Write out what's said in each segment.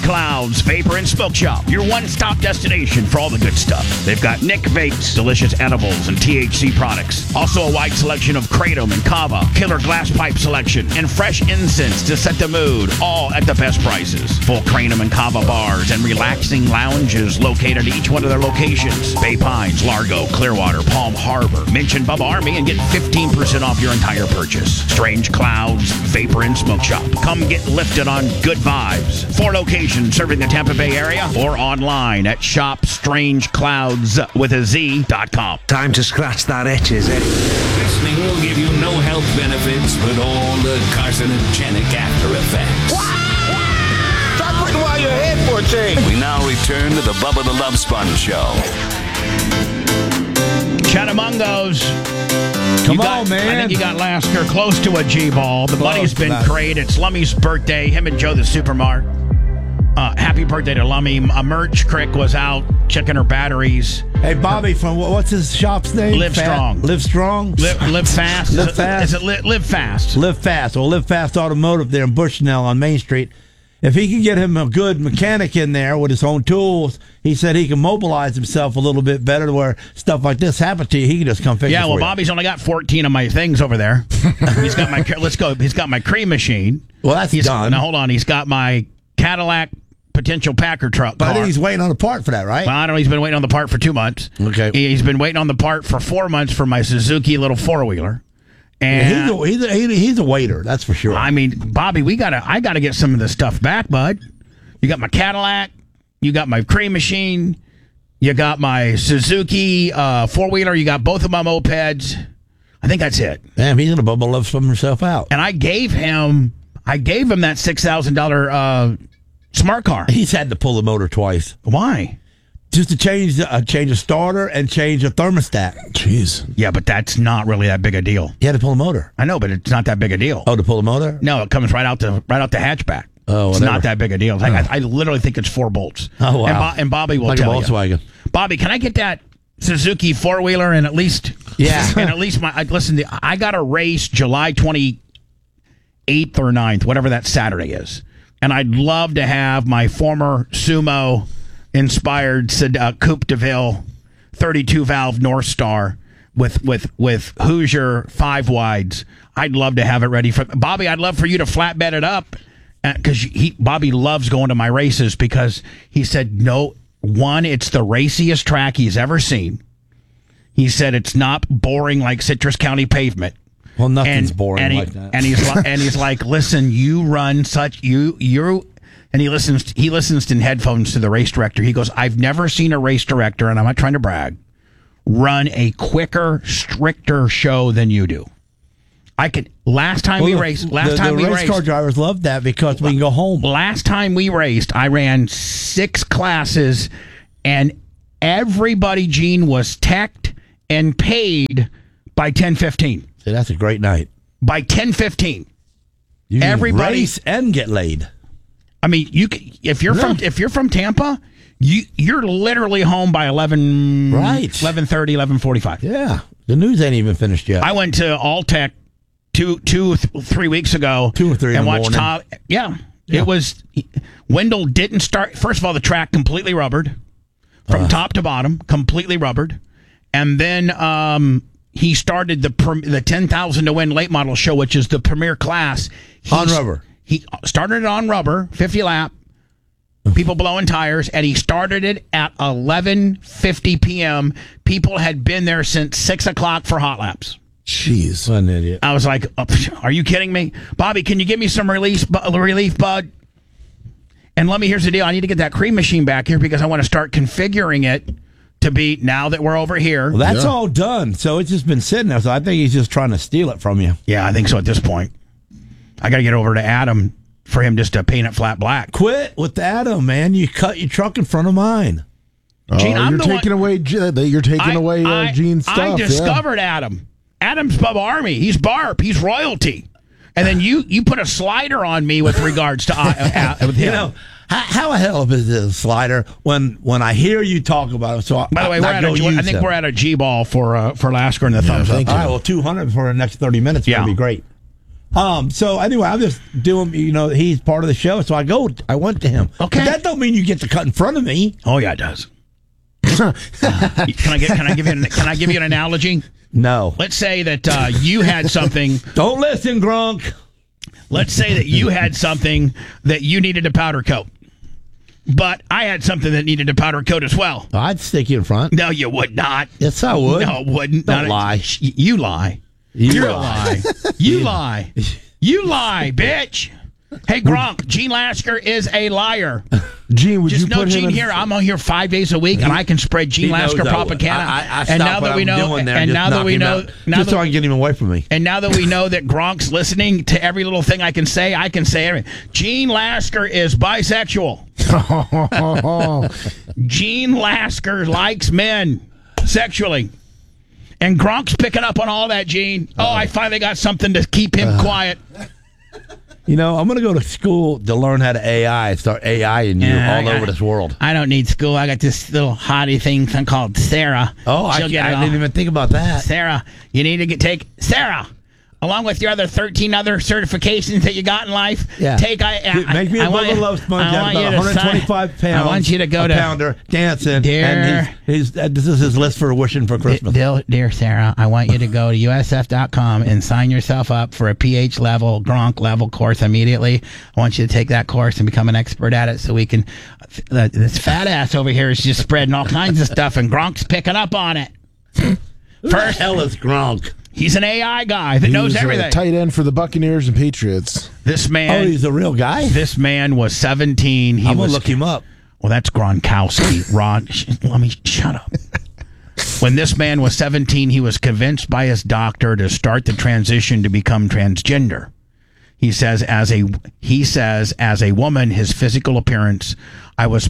Clouds Vapor and Smoke Shop, your one-stop destination for all the good stuff. They've got Nick Vapes, delicious edibles and THC products. Also a wide selection of Kratom and Kava, killer glass pipe selection, and fresh incense to set the mood, all at the best prices. Full Kratom and Kava bars and relaxing lounges located at each one of their locations. Bay Pines, Largo, Clearwater, Palm Harbor. Mention Bubba Army and get 15% off your entire purchase. Strange Clouds Vapor and Smoke Shop. Come get lifted on good vibes. 4 locations serving the Tampa Bay area or online at shopstrangeclouds.com. Time to scratch that itches, eh? Listening will give you no health benefits, but all the carcinogenic after effects. Stop waiting while you're ahead for a change. We now return to the Bubba the Love Sponge Show. Chattamungos. Come on, man. I think you got Lasker close to a G-ball. The money's been great. It's Lummy's birthday. Him and Joe the Supermart. Happy birthday to Lummy. Merch Crick was out checking her batteries. Hey, Bobby, from what's his shop's name? Live Strong. Live Strong? Live Fast. Live Fast? Is it Live Fast? Live Fast. Well, Live Fast Automotive there in Bushnell on Main Street. If he can get him a good mechanic in there with his own tools, he said he can mobilize himself a little bit better to where stuff like this happens to you. He can just come fix it. Yeah, well, Bobby's only got 14 of my things over there. He's got my He's got my cream machine. Well, that's done. Now hold on. He's got my Cadillac potential Packer truck. But I think he's waiting on a part for that, right? Well, I don't know. He's been waiting on the part for 2 months. Okay. He's been waiting on the part for 4 months for my Suzuki little 4-wheeler. And he's a waiter, that's for sure. I mean, Bobby, I gotta get some of this stuff back, bud. You got my Cadillac, you got my cream machine, you got my Suzuki 4-wheeler, you got both of my mopeds. I think that's it. Damn, he's gonna bubble love from himself out. And I gave him that $6,000 smart car. He's had to pull the motor twice. Why? Just to change a starter and change a thermostat. Jeez. Yeah, but that's not really that big a deal. You had to pull the motor. I know, but it's not that big a deal. Oh, to pull the motor? No, it comes right out the hatchback. Oh, it's whatever. not that big a deal. I literally think it's 4 bolts. Oh, wow. And Bobby will like tell a Volkswagen. you. Bobby, can I get that Suzuki 4-wheeler and at least I got a race July 28th or 9th, whatever that Saturday is. And I'd love to have my former Sumo inspired Coupe de Ville 32 valve North Star with Hoosier 5 wides. I'd love to have it ready for Bobby. I'd love for you to flatbed it up because Bobby loves going to my races because he said it's the raciest track he's ever seen. He said it's not boring like Citrus County pavement. Well, nothing's boring like that. And he's like, listen, you run such you. And he listens in headphones to the race director. He goes, I've never seen a race director, and I'm not trying to brag, run a quicker, stricter show than you do. Race car drivers love that because we can go home. Last time we raced, I ran 6 classes, and everybody, Gene, was teched and paid by 10:15. See, that's a great night. By 10:15, you can everybody race and get laid. I mean, if you're from Tampa, you're literally home by 11, right? 11:30, 11:45. Yeah, the news ain't even finished yet. I went to Alltech 3 weeks ago. 2 or 3 and in the watched morning. Yeah, it was. Wendell didn't start. First of all, the track completely rubbered from top to bottom, completely rubbered, and then he started the 10,000 to win late model show, which is the premier class on rubber. He started it on rubber, 50 lap, people blowing tires, and he started it at 11:50 p.m. People had been there since 6 o'clock for hot laps. Jeez, what an idiot. I was like, are you kidding me? Bobby, can you give me some relief, bud? And here's the deal. I need to get that cream machine back here because I want to start configuring it to be, now that we're over here. Well, that's all done. So it's just been sitting there. So I think he's just trying to steal it from you. Yeah, I think so at this point. I got to get over to Adam for him just to paint it flat black. Quit with Adam, man. You cut your truck in front of mine. Gene, you're taking away Gene's stuff. I discovered Adam. Adam's Bubba Army. He's Barb. He's royalty. And then you put a slider on me with regards to with him. You know, how the hell is this slider when I hear you talk about it? So by the way, I think we're at a G-ball for Lasker and the thumbs up. All right, well, 200 for the next 30 minutes would be great. So anyway, I'm just doing. He's part of the show, so I went to him. Okay. But that don't mean you get to cut in front of me. Oh yeah, it does. Can I give you an analogy? No. Let's say that you had something. Don't listen, Gronk. Let's say that you had something that you needed a powder coat, but I had something that needed a powder coat as well. I'd stick you in front. No, you would not. Yes, I would. No, it wouldn't. Don't lie. You lie. You're a lie. You lie. You lie, bitch. Hey, Gronk, Gene Lasker is a liar. Gene, would Just you know put him Gene in? here. I'm on here 5 days a week, and I can spread Gene Lasker propaganda. I and now that we know, so I can get him away from me. And now that we know that Gronk's listening to every little thing I can say everything. Gene Lasker is bisexual. Gene Lasker likes men sexually. And Gronk's picking up on all that, Gene. I finally got something to keep him quiet. I'm going to go to school to learn how to AI, start AI-ing you all over this world. I don't need school. I got this little hottie thing called Sarah. Oh, I didn't even think about that. Sarah, you need to take Sarah. Along with your other 13 other certifications that you got in life, make me a Bubba Love Sponge out about 125 pounds. I want you to go to pounder dancing. Dear, and this is his list for wishing for Christmas. Dear Sarah, I want you to go to USF.com and sign yourself up for a PH level, Gronk level course immediately. I want you to take that course and become an expert at it so we can. This fat ass over here is just spreading all kinds of stuff, and Gronk's picking up on it. Who the hell is Gronk? He's an AI guy that knows everything. He's a tight end for the Buccaneers and Patriots. This man. Oh, he's a real guy? This man was 17. I'm going to look him up. Well, that's Gronkowski. Ron, let me shut up. When this man was 17, he was convinced by his doctor to start the transition to become transgender. He says, as a woman, his physical appearance, is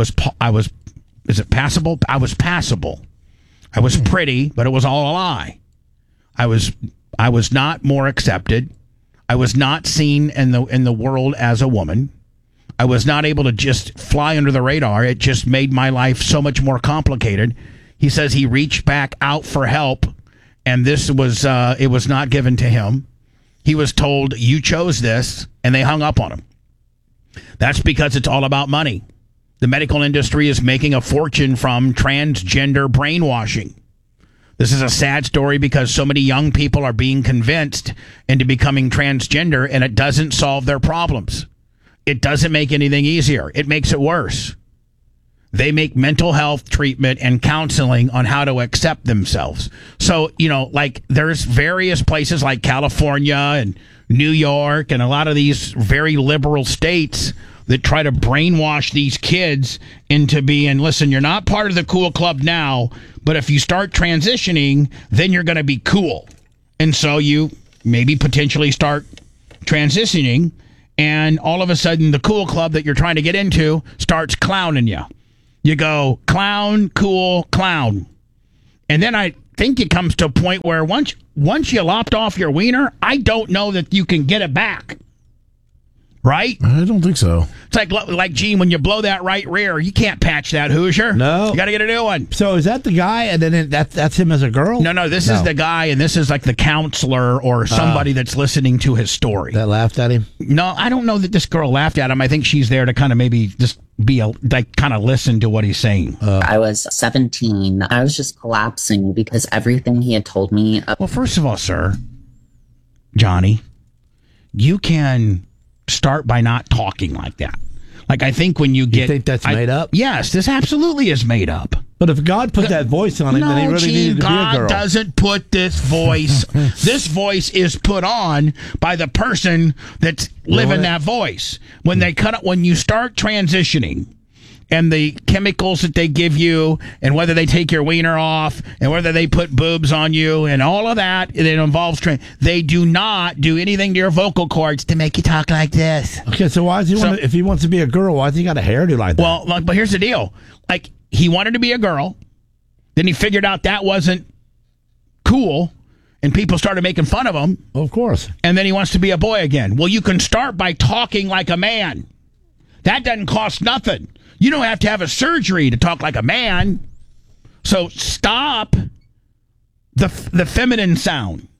it passable? I was passable. I was pretty, but it was all a lie. I was not more accepted. I was not seen in the world as a woman. I was not able to just fly under the radar. It just made my life so much more complicated. He says he reached back out for help, and this was it was not given to him. He was told, you chose this, and they hung up on him. That's because it's all about money. The medical industry is making a fortune from transgender brainwashing. This is a sad story because so many young people are being convinced into becoming transgender, and it doesn't solve their problems. It doesn't make anything easier. It makes it worse. They make mental health treatment and counseling on how to accept themselves. So, there's various places like California and New York and a lot of these very liberal states that try to brainwash these kids into being, listen, you're not part of the cool club now, but if you start transitioning, then you're going to be cool. And so you maybe potentially start transitioning, and all of a sudden the cool club that you're trying to get into starts clowning you. You go, clown, cool, clown. And then I think it comes to a point where once you lopped off your wiener, I don't know that you can get it back. Right? I don't think so. It's like Gene, when you blow that right rear, you can't patch that Hoosier. No. You got to get a new one. So is that the guy, and then that's him as a girl? No, this is the guy, and this is like the counselor or somebody that's listening to his story. That laughed at him? No, I don't know that this girl laughed at him. I think she's there to kind of maybe just kind of listen to what he's saying. I was 17. I was just collapsing because everything he had told me. Well, first of all, sir, Johnny, you can start by not talking like that. Like, I think when you get... You think that's made up? Yes, this absolutely is made up. But if God put that voice on him, then he really needed to be a girl. God doesn't put this voice. This voice is put on by the person that's living that voice. When you start transitioning, and the chemicals that they give you, and whether they take your wiener off, and whether they put boobs on you, and all of that, it involves they do not do anything to your vocal cords to make you talk like this. Okay, so why does he if he wants to be a girl, why does he got a hairdo like that? Well, but here's the deal. Like, he wanted to be a girl, then he figured out that wasn't cool, and people started making fun of him. Of course. And then he wants to be a boy again. Well, you can start by talking like a man. That doesn't cost nothing. You don't have to have a surgery to talk like a man. So stop the feminine sound.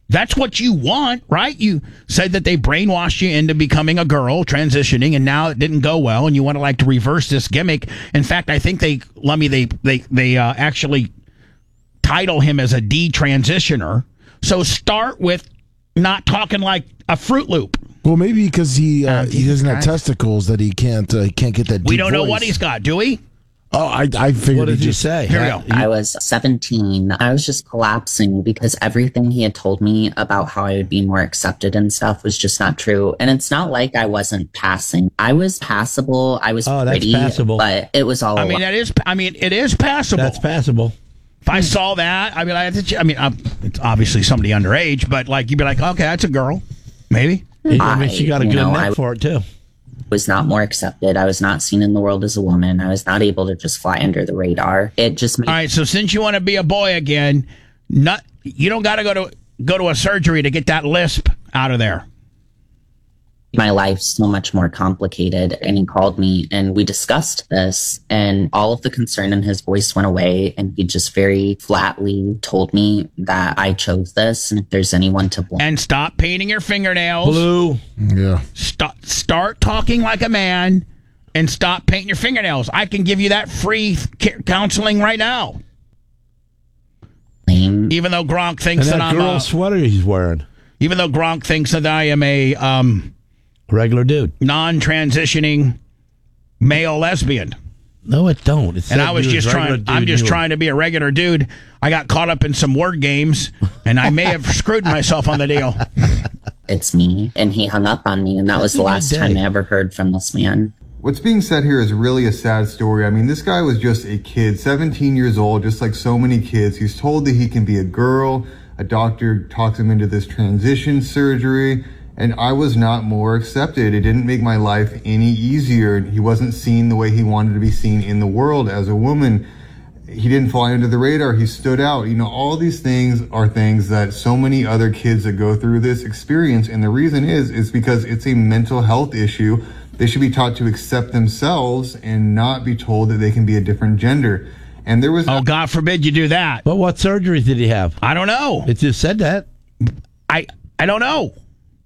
That's what you want, right? You said that they brainwashed you into becoming a girl, transitioning, and now it didn't go well, and you want to like to reverse this gimmick. In fact, I think they actually title him as a detransitioner. So start with not talking like a Fruit Loop. Well, maybe because he doesn't have testicles that he can't get that deep We don't know voice. what he's got, do we? Oh, I figured What did he you just say? Here we go. I was 17. I was just collapsing because everything he had told me about how I would be more accepted and stuff was just not true. And it's not like I wasn't passing. I was passable. I was that's pretty, passable. but it was all. It is passable. That's passable. If I saw that, it's obviously somebody underage, but like you'd be like, okay, that's a girl, maybe. I mean, she got a good neck for it, too. Was not more accepted. I was not seen in the world as a woman. I was not able to just fly under the radar. It just made All right, so since you want to be a boy again, you don't got to go to a surgery to get that lisp out of there. my life so much more complicated. And he called me and we discussed this, and all of the concern in his voice went away. And he just very flatly told me that I chose this, and if there's anyone to blame. And stop painting your fingernails. Blue. Yeah. Start talking like a man and stop painting your fingernails. I can give you that free counseling right now. Even though Gronk thinks And that that I'm girl sweater he's wearing. Even though Gronk thinks that I am a regular dude, non-transitioning male lesbian. No, it don't. And I was just trying. I'm just trying to be a regular dude. I got caught up in some word games, and I may have screwed myself on the deal. It's me, and he hung up on me, and that was the last time I ever heard from this man. What's being said here is really a sad story. I mean, this guy was just a kid, 17 years old, just like so many kids. He's told that he can be a girl. A doctor talks him into this transition surgery, and I was not more accepted. It didn't make my life any easier. He wasn't seen the way he wanted to be seen in the world as a woman. He didn't fly under the radar. He stood out. You know, all these things are things that so many other kids that go through this experience. And the reason is because it's a mental health issue. They should be taught to accept themselves and not be told that they can be a different gender. And there was... Oh, God forbid you do that. But what surgeries did he have? I don't know. It just said that. I don't know.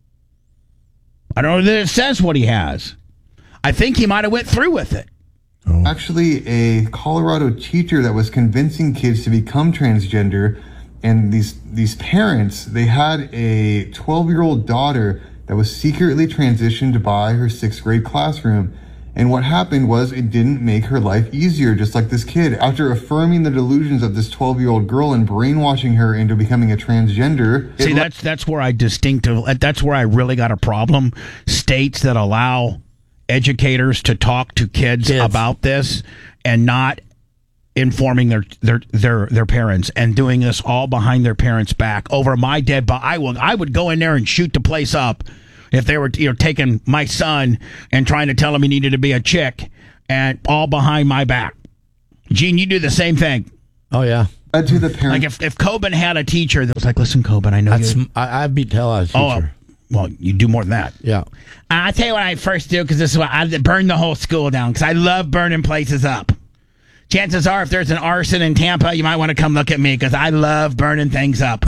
I don't know that it says what he has. I think he might have went through with it. Actually, a Colorado teacher that was convincing kids to become transgender, and these parents, they had a 12-year-old daughter that was secretly transitioned by her 6th grade classroom. And what happened was it didn't make her life easier, just like this kid. After affirming the delusions of this 12-year-old girl and brainwashing her into becoming a transgender. See, that's where that's where I really got a problem. States that allow educators to talk to kids about this and not informing their parents and doing this all behind their parents' back over my dead body. I would go in there and shoot the place up if they were taking my son and trying to tell him he needed to be a chick, and all behind my back. Gene, you do the same thing. Oh yeah. To the parents. Like if Coben had a teacher that was like, "Listen, Coben, I know I beat hell out of teacher." Oh, well, you do more than that. Yeah. I'll tell you what I first do, because this is what I burn the whole school down, because I love burning places up. Chances are, if there's an arson in Tampa, you might want to come look at me, because I love burning things up.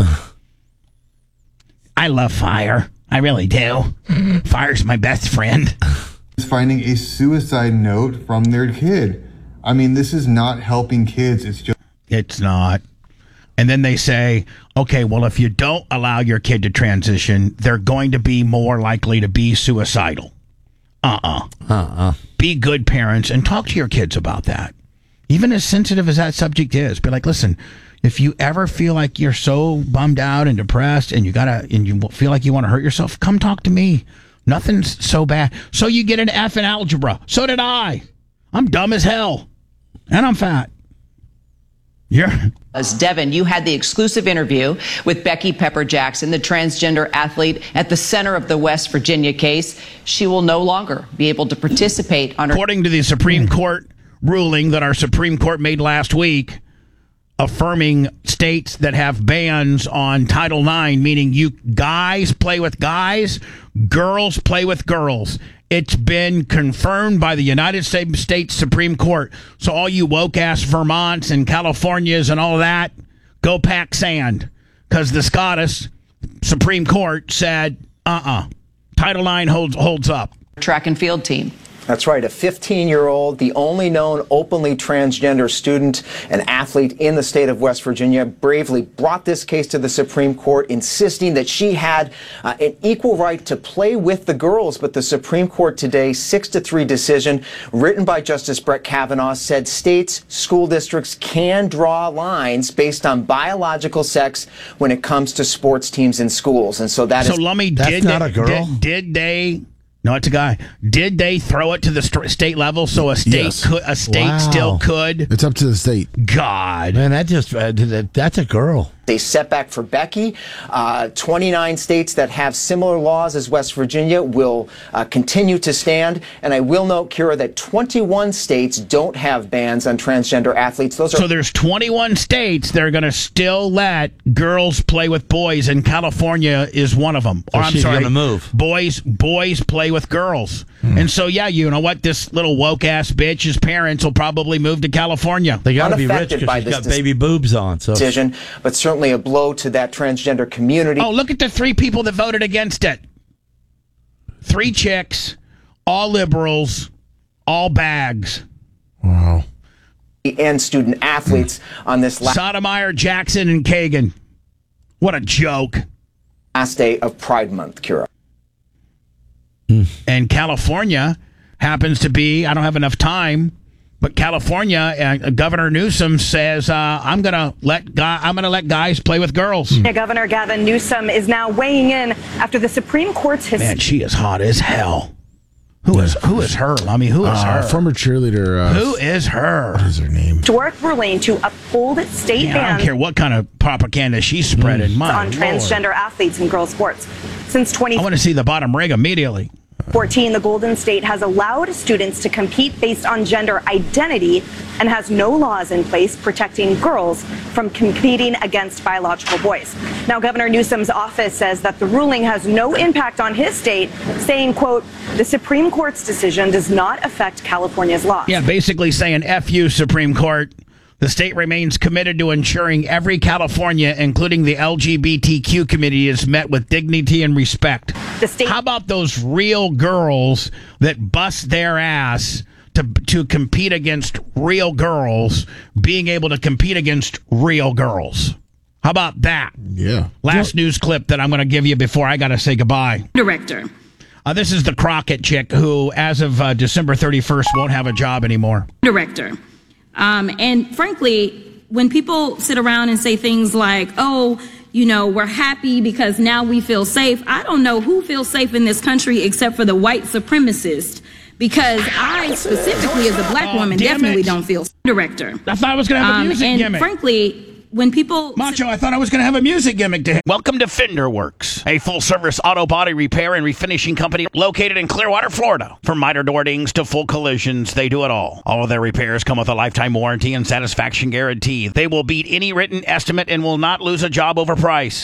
I love fire. I really do. Fire's my best friend. Finding a suicide note from their kid. I mean, this is not helping kids. It's not. And then they say, okay, well, if you don't allow your kid to transition, they're going to be more likely to be suicidal. Be good parents and talk to your kids about that. Even as sensitive as that subject is, be like, listen, if you ever feel like you're so bummed out and depressed and you feel like you want to hurt yourself, come talk to me. Nothing's so bad. So you get an F in algebra. So did I. I'm dumb as hell. And I'm fat. As Devin, you had the exclusive interview with Becky Pepper Jackson, the transgender athlete at the center of the West Virginia case. She will no longer be able to participate on her... According to the Supreme Court ruling that our Supreme Court made last week, affirming states that have bans on Title IX, meaning you guys play with guys, girls play with girls. It's been confirmed by the United States Supreme Court. So all you woke-ass Vermonts and Californias and all that, go pack sand. Because the SCOTUS, Supreme Court said, Title IX holds up. Track and field team. That's right, a 15-year-old, the only known openly transgender student and athlete in the state of West Virginia, bravely brought this case to the Supreme Court, insisting that she had an equal right to play with the girls. But the Supreme Court today, 6-3 decision written by Justice Brett Kavanaugh, said states, school districts can draw lines based on biological sex when it comes to sports teams in schools. And so that's not a girl. Did they? No, it's a guy. Did they throw it to the state level so a state still could? It's up to the state. God, man, that's a girl. A setback for Becky. 29 states that have similar laws as West Virginia will continue to stand. And I will note, Kira, that 21 states don't have bans on transgender athletes. So there's 21 states that are going to still let girls play with boys, and California is one of them. So she's going to move. Boys play with girls. And so, yeah, you know what? This little woke-ass bitch's parents will probably move to California. They got to be rich because she's got baby boobs on. So. Decision, but certainly a blow to that transgender community. Oh, look at the 3 people that voted against it. 3 chicks, all liberals, all bags. Wow. And student athletes on this Sotomayor, Jackson, and Kagan. What a joke. Last day of Pride Month, Kira. And California happens to be, I don't have enough time, but California, Governor Newsom says, I'm gonna let guys play with girls. Governor Gavin Newsom is now weighing in after the Supreme Court's Man, she is hot as hell. Who is her? I mean, who is her? Former cheerleader. Who is her? What is her name? historic ruling to uphold state I ban don't care what kind of propaganda she's spreading. on transgender athletes in girls' sports. Since I want to see the bottom rig immediately. 2014, the Golden State has allowed students to compete based on gender identity and has no laws in place protecting girls from competing against biological boys. Now, Governor Newsom's office says that the ruling has no impact on his state, saying, quote, the Supreme Court's decision does not affect California's laws. Yeah, basically saying, F you, Supreme Court. The state remains committed to ensuring every California, including the LGBTQ community, is met with dignity and respect. How about those real girls that bust their ass to compete against real girls, being able to compete against real girls? How about that? Yeah. Last news clip that I'm going to give you before I got to say goodbye. Director. This is the Crockett chick who, as of December 31st, won't have a job anymore. Director. And frankly, when people sit around and say things like, oh, you know, we're happy because now we feel safe. I don't know who feels safe in this country except for the white supremacists, because I specifically as a black woman definitely don't feel safe. Director. I thought I was going to have a music and gimmick. Frankly, when people... Macho, I thought I was going to have a music gimmick to him. Welcome to Fenderworks, a full-service auto body repair and refinishing company located in Clearwater, Florida. From minor door dings to full collisions, they do it all. All of their repairs come with a lifetime warranty and satisfaction guarantee. They will beat any written estimate and will not lose a job over price.